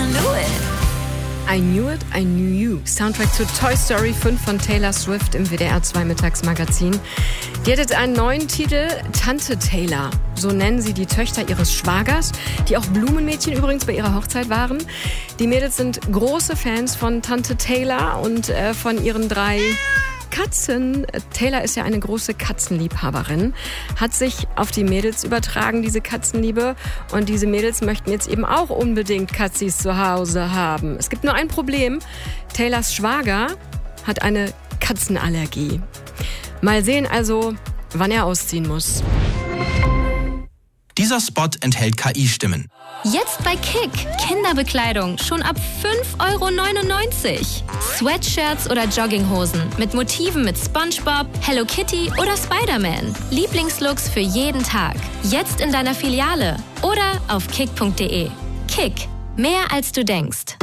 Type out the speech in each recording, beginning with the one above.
I Knew It, I Knew You. Soundtrack zu Toy Story 5 von Taylor Swift im WDR 2 Mittagsmagazin. Die hat jetzt einen neuen Titel, Tante Taylor. So nennen sie die Töchter ihres Schwagers, die auch Blumenmädchen übrigens bei ihrer Hochzeit waren. Die Mädels sind große Fans von Tante Taylor und von ihren 3 Katzen. Taylor ist ja eine große Katzenliebhaberin, hat sich auf die Mädels übertragen, diese Katzenliebe. Und diese Mädels möchten jetzt eben auch unbedingt Katzis zu Hause haben. Es gibt nur ein Problem. Taylors Schwager hat eine Katzenallergie. Mal sehen also, wann er ausziehen muss. Dieser Spot enthält KI-Stimmen. Jetzt bei Kick. Kinderbekleidung schon ab 5,99 €. Sweatshirts oder Jogginghosen mit Motiven mit SpongeBob, Hello Kitty oder Spider-Man. Lieblingslooks für jeden Tag. Jetzt in deiner Filiale oder auf kick.de. Kick. Mehr als du denkst.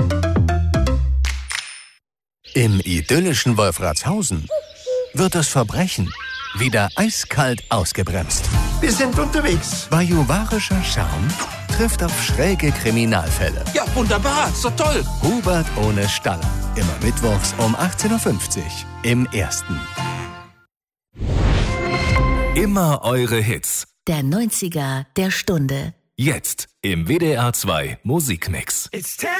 Im idyllischen Wolfratshausen wird das Verbrechen wieder eiskalt ausgebremst. Wir sind unterwegs. Bajuwarischer Charme trifft auf schräge Kriminalfälle. Ja, wunderbar. Ist doch toll. Hubert ohne Staller. Immer mittwochs um 18:50 Uhr im Ersten. Immer eure Hits. Der 90er der Stunde. Jetzt im WDR 2 Musikmix. It's